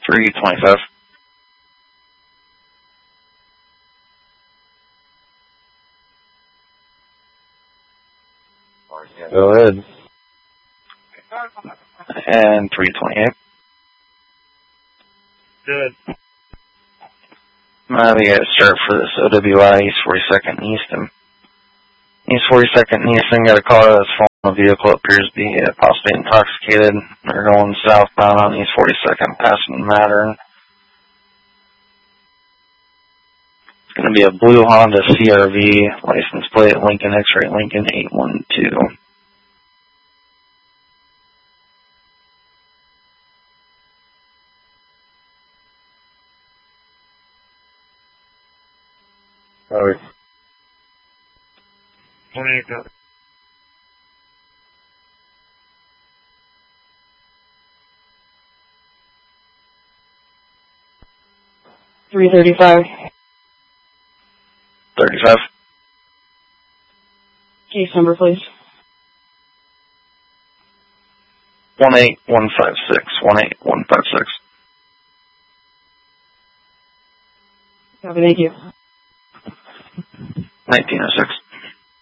325. Go ahead. And 328. Good. We got to start for this OWI East 42nd and Easton. East 42nd and Easton got a call that's following a vehicle that appears to be possibly intoxicated. They're going southbound on East 42nd, passing Mattern. It's going to be a blue Honda CRV, license plate Lincoln X-Ray Lincoln 812. Sorry. 28 go. $335. 35. Case number, please. 18156. 18156. Copy, thank you. 1906.